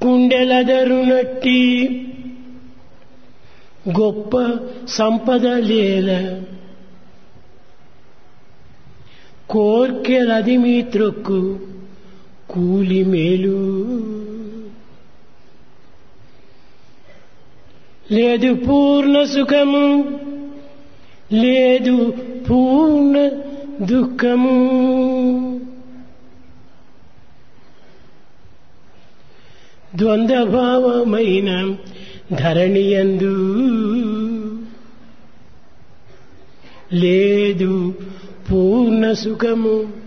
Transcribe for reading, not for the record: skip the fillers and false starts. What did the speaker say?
కుండెలదరునట్టి గొప్ప సంపద లేల కోర్కెలది మీ త్రొక్కు కూలి మేలు లేదు పూర్ణ సుఖము లేదు పూర్ణ దుఃఖము ద్వంద్వభావమైన ధరణియందు లేదు పూర్ణ సుఖము.